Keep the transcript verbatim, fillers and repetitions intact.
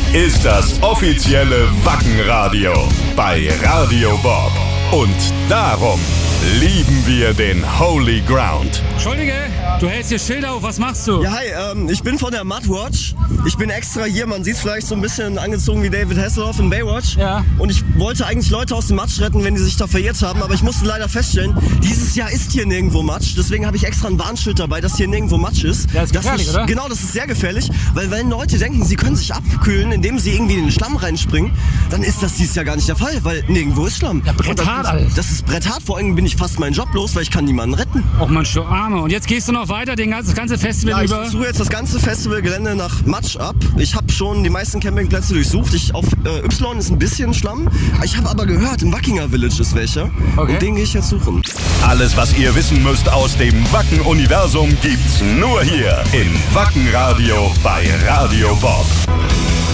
ist das offizielle Wackenradio bei Radio Bob. Und darum lieben wir den Holy Ground. Entschuldige, du hältst hier Schilder auf, was machst du? Ja, hi, ähm, ich bin von der Mudwatch. Ich bin extra hier, man sieht es vielleicht so ein bisschen angezogen wie David Hasselhoff in Baywatch. Ja. Und ich wollte eigentlich Leute aus dem Matsch retten, wenn die sich da verirrt haben, aber ich musste leider feststellen, dieses Jahr ist hier nirgendwo Matsch. Deswegen habe ich extra ein Warnschild dabei, dass hier nirgendwo Matsch ist. Ja, ist gefährlich, das ist, oder? Genau, das ist sehr gefährlich, weil wenn Leute denken, sie können sich abkühlen, indem sie irgendwie in den Schlamm reinspringen, dann ist das dieses Jahr gar nicht der Fall, weil nirgendwo ist Schlamm. Ja, bretthart das, alles. Das ist bretthart, vor allem bin ich fast meinen Job los, weil ich kann niemanden retten. Och Mensch, du Arme. Und jetzt gehst du noch weiter, den ganzen, das ganze Festival Ja, ich über? suche jetzt das ganze Festivalgelände nach Matsch ab. Ich habe schon die meisten Campingplätze durchsucht. Ich, auf äh, Y ist ein bisschen Schlamm. Ich habe aber gehört, im Wackinger Village ist welcher. Okay. Und den gehe ich jetzt suchen. Alles, was ihr wissen müsst aus dem Wacken-Universum, gibt's nur hier im Wackenradio bei Radio Bob.